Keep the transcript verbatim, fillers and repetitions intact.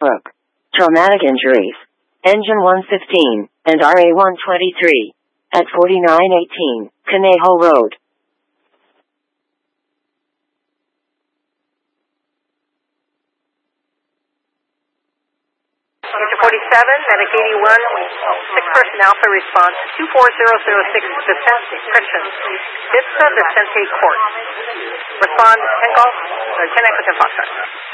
Brook. Traumatic injuries. Engine one fifteen and R A one twenty-three at forty-nine eighteen Conejo Road. forty-seven, Medic eighty-one, six person Alpha response two four zero zero six Vicente, correction, Vista Vicente Court. Respond ten Golf, or ten Echo ten Foxtrot.